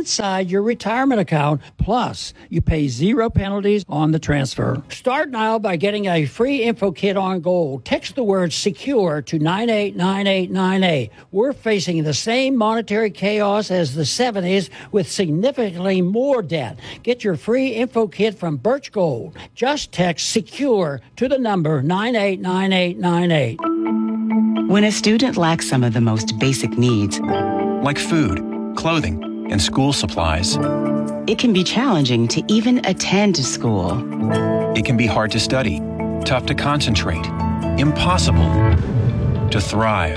inside your retirement account. Plus, you pay 0 penalties on the transfer. Start now by getting a free info kit on gold. Text the word SECURE to 989898. We're facing the same monetary chaos as the 70s with significantly more debt. Get your free info kit from Birch Gold. Just text SECURE to the number 989898. When a student lacks some of the most basic needs, like food, clothing, and school supplies, it can be challenging to even attend school. It can be hard to study, tough to concentrate, impossible to thrive.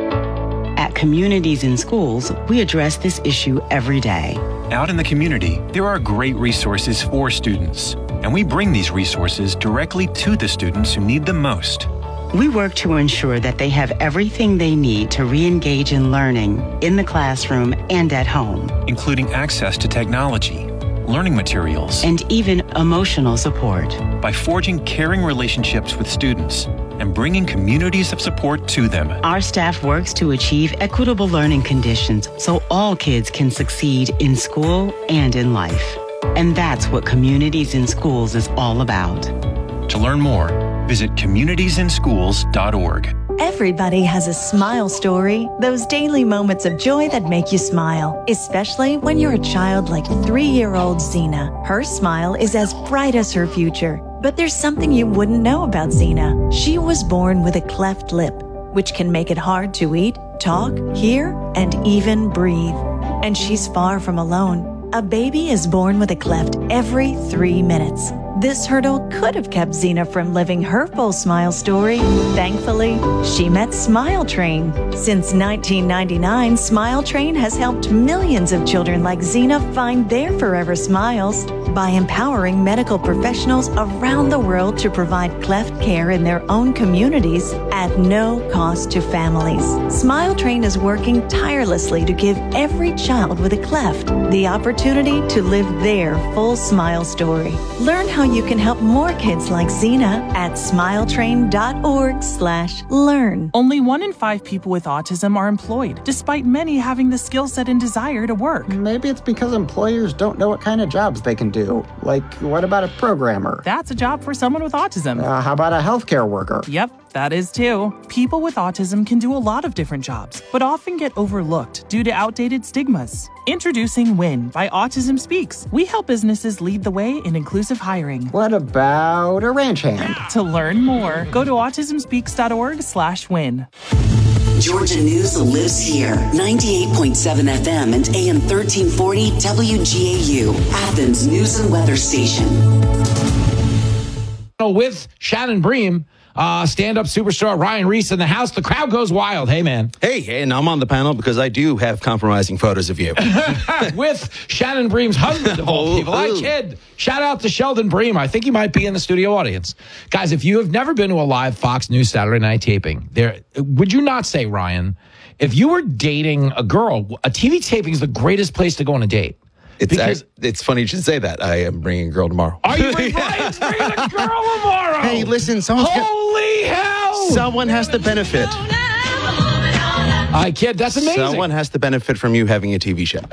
At Communities in Schools, we address this issue every day. Out in the community, there are great resources for students, and we bring these resources directly to the students who need them most. We work to ensure that they have everything they need to re-engage in learning in the classroom and at home, including access to technology, learning materials, and even emotional support. By forging caring relationships with students and bringing communities of support to them, our staff works to achieve equitable learning conditions so all kids can succeed in school and in life. And that's what Communities in Schools is all about. To learn more, visit communitiesinschools.org. Everybody has a smile story, those daily moments of joy that make you smile, especially when you're a child like 3-year-old Zena. Her smile is as bright as her future. But there's something you wouldn't know about Zena. She was born with a cleft lip, which can make it hard to eat, talk, hear, and even breathe. And she's far from alone. A baby is born with a cleft every 3 minutes. This hurdle could have kept Zena from living her full smile story. Thankfully, she met Smile Train. Since 1999, Smile Train has helped millions of children like Zena find their forever smiles by empowering medical professionals around the world to provide cleft care in their own communities at no cost to families. Smile Train is working tirelessly to give every child with a cleft the opportunity to live their full smile story. Learn how you can help more kids like Zena at smiletrain.org/learn. Only 1 in 5 people with autism are employed, despite many having the skill set and desire to work. Maybe it's because employers don't know what kind of jobs they can do. Like, what about a programmer? That's a job for someone with autism. How about a healthcare worker? Yep, that is too. People with autism can do a lot of different jobs, but often get overlooked due to outdated stigmas. Introducing WIN by Autism Speaks. We help businesses lead the way in inclusive hiring. What about a ranch hand? To learn more, go to autismspeaks.org/win. Georgia News lives here. 98.7 FM and AM 1340 WGAU, Athens News and Weather Station. With Shannon Bream, stand-up superstar Ryan Reese in the house. The crowd goes wild. Hey, man. Hey, and I'm on the panel because I do have compromising photos of you. With Shannon Bream's husband, of all people. I kid. Shout out to Sheldon Bream. I think he might be in the studio audience. Guys, if you have never been to a live Fox News Saturday night taping, would you not say, Ryan, if you were dating a girl, a TV taping is the greatest place to go on a date? It's funny you should say that. I am bringing a girl tomorrow. Are you Ryan's bringing a girl tomorrow? Hey, listen, holy hell! Someone has to benefit. I kid, that's amazing. Someone has to benefit from you having a TV show.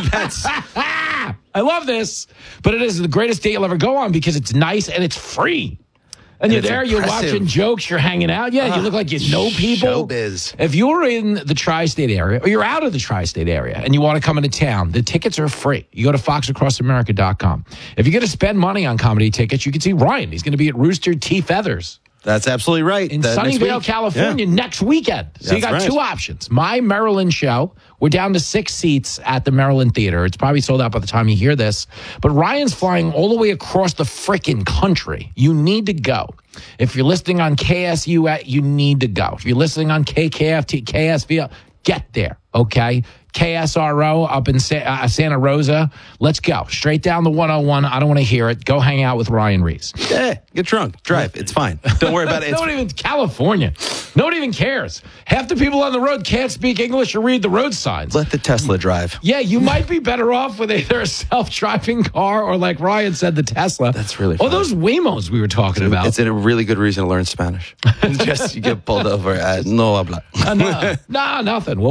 I love this, but it is the greatest date you'll ever go on because it's nice and it's free. And you're there, you're watching jokes, you're hanging out. Yeah, you look like you know people. Showbiz. If you're in the tri-state area, or you're out of the tri-state area, and you want to come into town, the tickets are free. You go to foxacrossamerica.com. If you're going to spend money on comedy tickets, you can see Ryan. He's going to be at Rooster T. Feathers. That's absolutely right. In Sunnyvale, California, next weekend. So you got two options. My Maryland show. We're down to 6 seats at the Maryland Theater. It's probably sold out by the time you hear this. But Ryan's flying all the way across the frickin' country. You need to go. If you're listening on KSU, you need to go. If you're listening on KKFT, KSV, get there, okay? KSRO up in Santa Rosa. Let's go. Straight down the 101. I don't want to hear it. Go hang out with Ryan Reese. Yeah, get drunk. Drive. It's fine. Don't worry about it. California. Nobody even cares. Half the people on the road can't speak English or read the road signs. Let the Tesla drive. Yeah, you might be better off with either a self-driving car or, like Ryan said, the Tesla. That's really funny. Or those Waymos we were talking about. It's a really good reason to learn Spanish. Just you get pulled over. No habla. No, nothing. Well, we were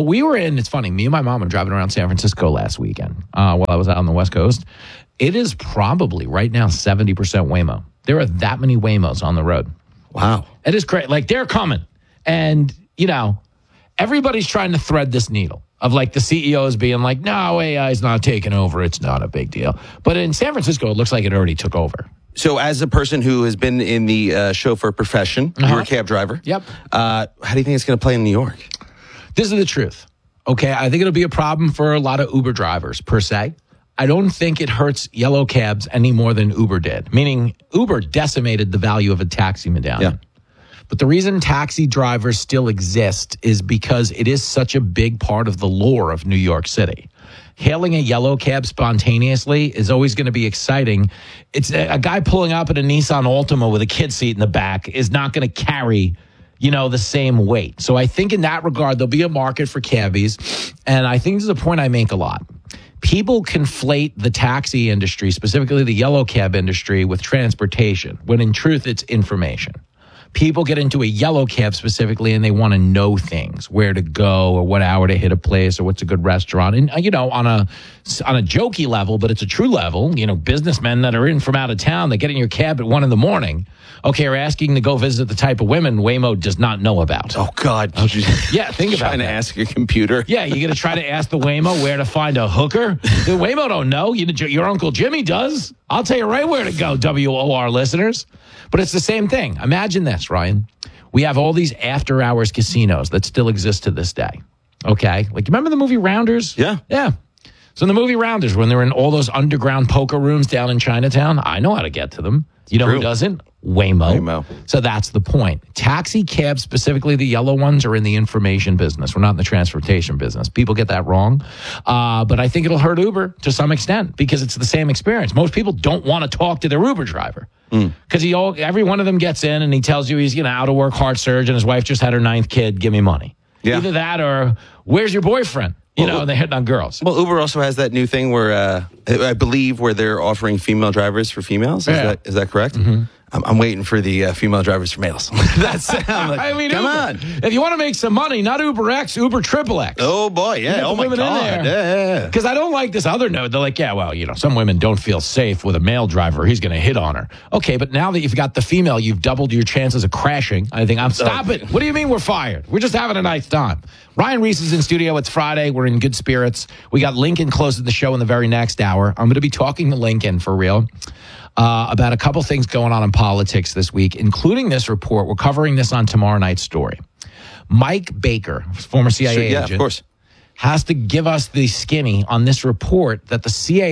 Ryan, it's funny. Me and my mom were driving around San Francisco last weekend while I was out on the West Coast. It is probably right now 70% Waymo. There are that many Waymos on the road. Wow. It is great. Like, they're coming. And, you know, everybody's trying to thread this needle of like the CEOs being like, no, AI is not taking over. It's not a big deal. But in San Francisco, it looks like it already took over. So as a person who has been in the chauffeur profession, you're a cab driver. Yep. How do you think it's going to play in New York? This is the truth. Okay. I think it'll be a problem for a lot of Uber drivers per se. I don't think it hurts yellow cabs any more than Uber did, meaning Uber decimated the value of a taxi medallion. Yeah. But the reason taxi drivers still exist is because it is such a big part of the lore of New York City. Hailing a yellow cab spontaneously is always going to be exciting. It's a guy pulling up in a Nissan Altima with a kid seat in the back is not going to carry, you know, the same weight. So I think in that regard, there'll be a market for cabbies. And I think this is a point I make a lot. People conflate the taxi industry, specifically the yellow cab industry, with transportation, when in truth, it's information. People get into a yellow cab specifically and they want to know things, where to go or what hour to hit a place or what's a good restaurant. And, you know, on a jokey level, but it's a true level, you know, businessmen that are in from out of town that get in your cab at 1 a.m, okay, are asking to go visit the type of women Waymo does not know about. Oh, God. Yeah, think about trying that. to ask your computer. Yeah, you're going to try to ask the Waymo where to find a hooker? The Waymo don't know. Your Uncle Jimmy does. I'll tell you right where to go, WOR listeners. But it's the same thing. Imagine this, Ryan. We have all these after-hours casinos that still exist to this day. Okay? Like, remember the movie Rounders? Yeah. Yeah. So in the movie Rounders, when they're in all those underground poker rooms down in Chinatown, I know how to get to them. You know who doesn't? Waymo. So that's the point. Taxi cabs, specifically the yellow ones, are in the information business. We're not in the transportation business. People get that wrong. But I think it'll hurt Uber to some extent because it's the same experience. Most people don't want to talk to their Uber driver because every one of them gets in and he tells you he's out of work heart surgeon. His wife just had her 9th kid. Give me money. Yeah. Either that or where's your boyfriend? And they're hitting on girls. Well, Uber also has that new thing where I believe where they're offering female drivers for females. Is that correct? Mm-hmm. I'm waiting for the female drivers for males. That's like, I mean, come Uber, on. If you want to make some money, not Uber X, Uber XXX. Oh boy, yeah. Oh my God. Yeah. Because I don't like this other note. They're like, yeah, well, some women don't feel safe with a male driver. He's going to hit on her. Okay, but now that you've got the female, you've doubled your chances of crashing. I think stop it. What do you mean we're fired? We're just having a nice time. Ryan Reese is in studio. It's Friday. We're in good spirits. We got Lincoln closing the show in the very next hour. I'm going to be talking to Lincoln for real. About a couple things going on in politics this week, including this report. We're covering this on tomorrow night's story. Mike Baker, former CIA agent, of course, has to give us the skinny on this report that the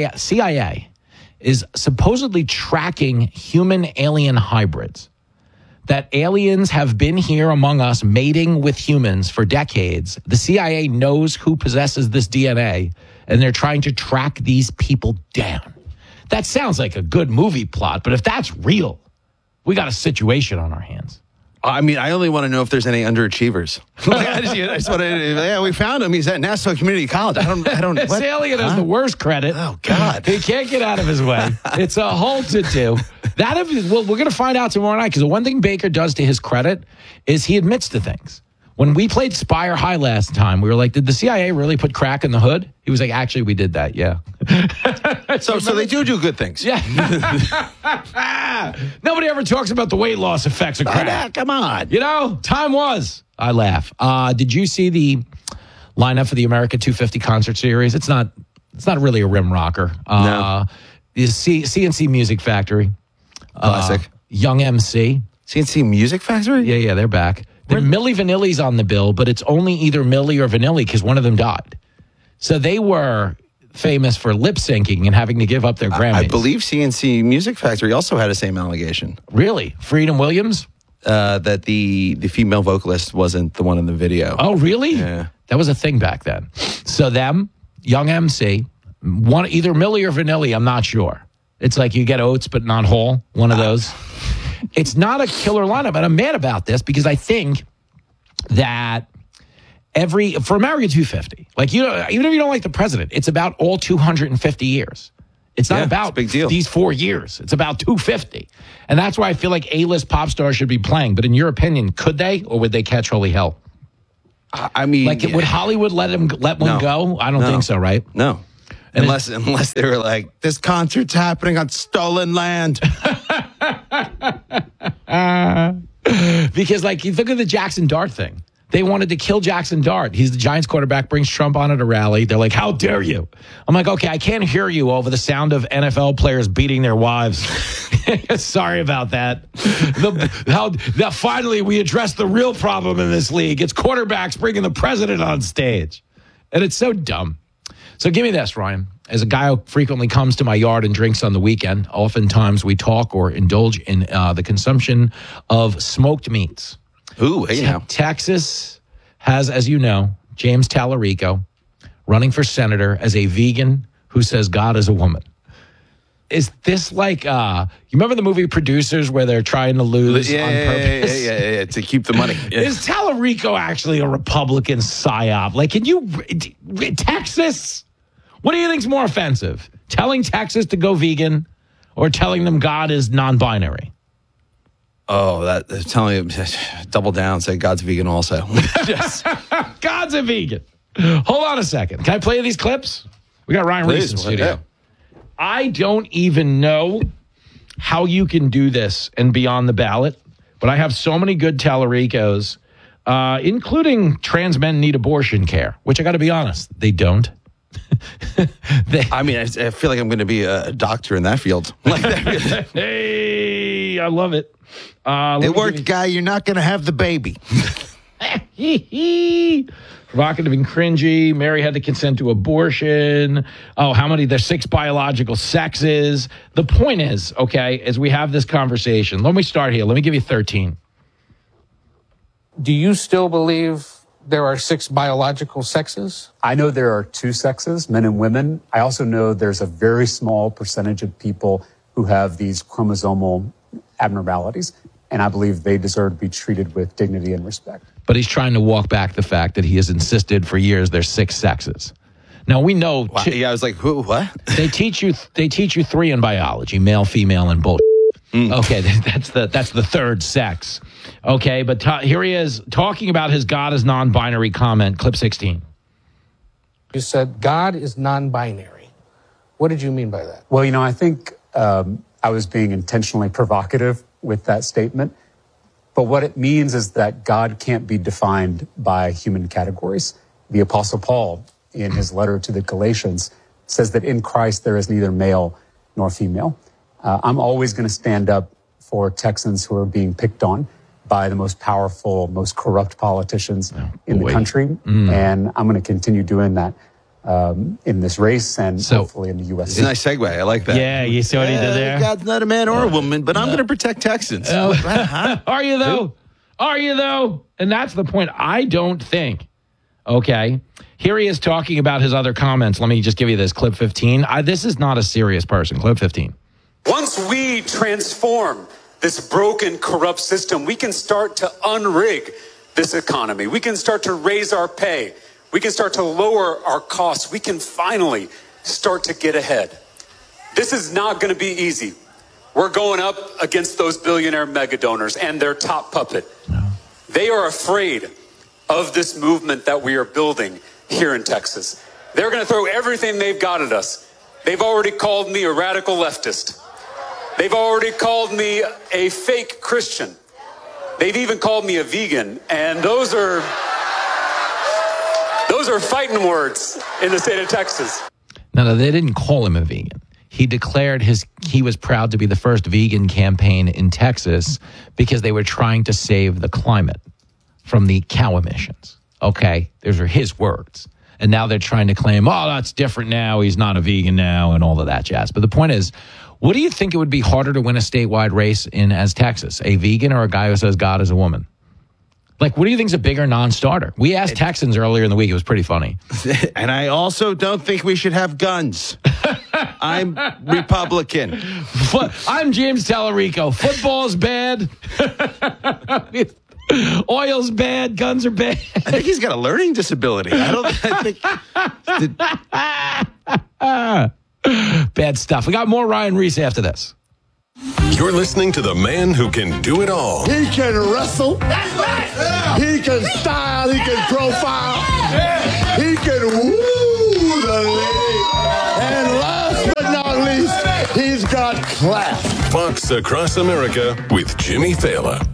CIA is supposedly tracking human-alien hybrids. That aliens have been here among us mating with humans for decades. The CIA knows who possesses this DNA, and they're trying to track these people down. That sounds like a good movie plot, but if that's real, we got a situation on our hands. I mean, I only want to know if there's any underachievers. I just want to, we found him. He's at Nassau Community College. I don't. This alien has the worst credit. Oh, God. He can't get out of his way. It's a whole to-do. We're going to find out tomorrow night, because the one thing Baker does to his credit is he admits to things. When we played Spire High last time, we were like, did the CIA really put crack in the hood? He was like, actually, we did that, yeah. So they do good things. Yeah. Nobody ever talks about the weight loss effects of crack. Come on. Time was. I laugh. Did you see the lineup for the America 250 concert series? It's not really a rim rocker. No. The CNC Music Factory. Classic. Young MC. CNC Music Factory? Yeah, they're back. Milli Vanilli's on the bill, but it's only either Milli or Vanilli because one of them died. So they were famous for lip syncing and having to give up their Grammys. I believe CNC Music Factory also had the same allegation. Really? Freedom Williams? That the female vocalist wasn't the one in the video. Oh, really? Yeah. That was a thing back then. So them, Young MC, either Milli or Vanilli, I'm not sure. It's like you get oats but not whole, one of those. It's not a killer lineup, and I'm mad about this because I think that for America 250, even if you don't like the president, it's about all 250 years. It's not about big deal. These 4 years. It's about 250. And that's why I feel like A-list pop stars should be playing. But in your opinion, could they, or would they catch holy hell? I mean, like, would Hollywood let one go? I don't think so, right? No. Unless they were like, this concert's happening on stolen land. Because, like, you look at the Jackson Dart thing. They wanted to kill Jackson Dart. He's the Giants quarterback, brings Trump on at a rally. They're like, how dare you? I'm like, okay, I can't hear you over the sound of NFL players beating their wives. Sorry about that. Finally, we addressed the real problem in this league. It's quarterbacks bringing the president on stage. And it's so dumb. So give me this, Ryan. As a guy who frequently comes to my yard and drinks on the weekend, oftentimes we talk or indulge in the consumption of smoked meats. Ooh, hey now. Texas has, as you know, James Tallarico running for senator as a vegan who says God is a woman. Is this like, you remember the movie Producers where they're trying to lose on purpose? Yeah, to keep the money. Yeah. Is Tallarico actually a Republican psyop? Like, can you, Texas? What do you think's more offensive? Telling Texas to go vegan or telling them God is non-binary? Oh, telling him, double down, say God's vegan also. God's a vegan. Hold on a second. Can I play these clips? We got Ryan Reese in the studio. Yeah. I don't even know how you can do this and be on the ballot, but I have so many good Tallaricos, including trans men need abortion care, which I got to be honest, they don't. I feel like I'm going to be a doctor in that field. Hey, I love it. It worked, guy. You're not going to have the baby. Provocative and cringy. Mary had to consent to abortion. Oh, how many? There's 6 biological sexes. The point is, okay, as we have this conversation, let me start here. Let me give you 13. Do you still believe there are 6 biological sexes? I know there are 2 sexes, men and women. I also know there's a very small percentage of people who have these chromosomal abnormalities, and I believe they deserve to be treated with dignity and respect. But he's trying to walk back the fact that he has insisted for years there's 6 sexes. Now we know. I was like, who? What? They teach you 3 in biology: male, female, and bull. Okay, that's the 3rd sex. Okay, but here he is talking about his God is non-binary comment. Clip 16. You said God is non-binary. What did you mean by that? Well, I think I was being intentionally provocative with that statement. But what it means is that God can't be defined by human categories. The Apostle Paul, in his letter to the Galatians, says that in Christ there is neither male nor female. I'm always going to stand up for Texans who are being picked on by the most powerful, most corrupt politicians in the country. And I'm going to continue doing that in this race and hopefully in the U.S. It's a nice segue. I like that. Yeah, you see what he did there? God's not a man or a woman, but I'm going to protect Texans. Are you, though? Are you, though? And that's the point. I don't think. Okay. Here he is talking about his other comments. Let me just give you this. Clip 15. This is not a serious person. Clip 15. Once we transform this broken, corrupt system, we can start to unrig this economy. We can start to raise our pay. We can start to lower our costs. We can finally start to get ahead. This is not going to be easy. We're going up against those billionaire mega donors and their top puppet. They are afraid of this movement that we are building here in Texas. They're going to throw everything they've got at us. They've already called me a radical leftist. They've already called me a fake Christian. They've even called me a vegan. And those are fighting words in the state of Texas. No, they didn't call him a vegan. He declared he was proud to be the first vegan campaign in Texas because they were trying to save the climate from the cow emissions. Okay, those are his words. And now they're trying to claim, oh, that's different now. He's not a vegan now and all of that jazz. But the point is, what do you think it would be harder to win a statewide race in as Texas? A vegan or a guy who says God is a woman? Like, what do you think is a bigger non-starter? We asked Texans earlier in the week. It was pretty funny. And I also don't think we should have guns. I'm Republican. I'm James Tallarico. Football's bad. Oil's bad. Guns are bad. I think he's got a learning disability. Bad stuff. We got more Ryan Reese after this. You're listening to the man who can do it all. He can wrestle. That's right. He can style, he can profile, he can woo the lady. And last but not least, he's got class. Fox Across America with Jimmy Failla.